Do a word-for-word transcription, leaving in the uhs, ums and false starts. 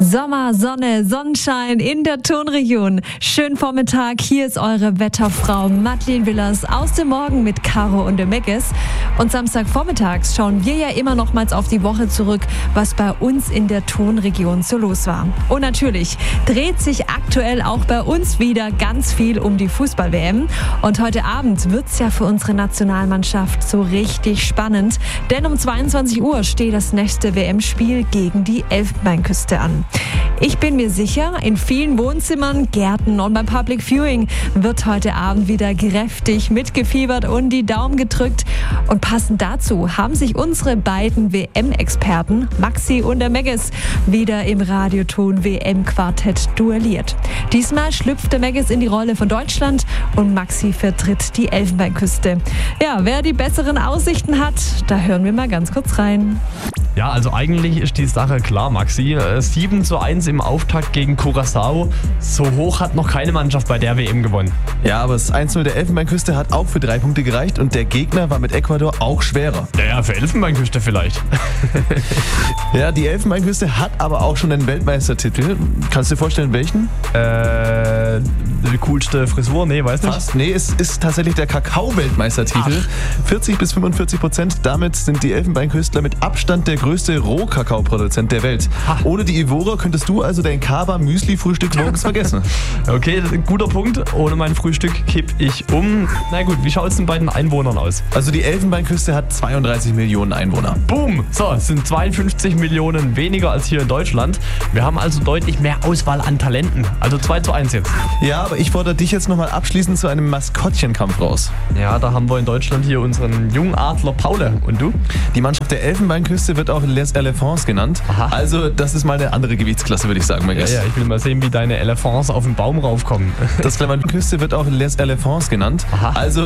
Sommer, Sonne, Sonnenschein in der Tonregion. Schönen Vormittag, hier ist eure Wetterfrau Madeleine Willers aus dem Morgen mit Caro und dem Meggis. Und Samstagvormittags schauen wir ja immer nochmals auf die Woche zurück, was bei uns in der Tonregion so los war. Und natürlich dreht sich aktuell auch bei uns wieder ganz viel um die Fußball-W M. Und heute Abend wird's ja für unsere Nationalmannschaft so richtig spannend, denn um zweiundzwanzig Uhr steht das nächste W M-Spiel gegen die Elfenbeinküste an. Ich bin mir sicher, in vielen Wohnzimmern, Gärten und beim Public Viewing wird heute Abend wieder kräftig mitgefiebert und die Daumen gedrückt. Und passend dazu haben sich unsere beiden W M-Experten, Maxi und der Meggis, wieder im Radioton W M-Quartett duelliert. Diesmal schlüpft der Meggis in die Rolle von Deutschland und Maxi vertritt die Elfenbeinküste. Ja, wer die besseren Aussichten hat, da hören wir mal ganz kurz rein. Ja, also eigentlich ist die Sache klar, Maxi. sieben zu eins im Auftakt gegen Curaçao. So hoch hat noch keine Mannschaft bei der W M gewonnen. Ja, aber das eins zu null der Elfenbeinküste hat auch für drei Punkte gereicht und der Gegner war mit Ecuador auch schwerer. Naja, für Elfenbeinküste vielleicht. Ja, die Elfenbeinküste hat aber auch schon einen Weltmeistertitel. Kannst du dir vorstellen, welchen? Äh, die coolste Frisur? Nee, weiß nicht. Fast. Nee, es ist tatsächlich der Kakao-Weltmeistertitel. vierzig bis fünfundvierzig Prozent. Damit sind die Elfenbeinküstler mit Abstand der größte Rohkakaoproduzent der Welt. Ha. Ohne die Ivora könntest du also dein Kaba-Müsli-Frühstück morgens vergessen. Okay, guter Punkt. Ohne mein Frühstück kipp ich um. Na gut, wie schaut es denn bei den Einwohnern aus? Also die Elfenbeinküste hat zweiunddreißig Millionen Einwohner. Boom! So, es sind zweiundfünfzig Millionen weniger als hier in Deutschland. Wir haben also deutlich mehr Auswahl an Talenten. Also zwei zu eins jetzt. Ja, aber ich fordere dich jetzt nochmal abschließend zu einem Maskottchenkampf raus. Ja, da haben wir in Deutschland hier unseren Jungadler Paule. Und du? Die Mannschaft der Elfenbeinküste wird auch Les Elephants genannt. Aha. Also das ist mal eine andere Gewichtsklasse, würde ich sagen, Ja, Meggis. ja, ich will mal sehen, wie deine Elephants auf den Baum raufkommen. Das Küste wird auch Les Elephants genannt. Aha. Also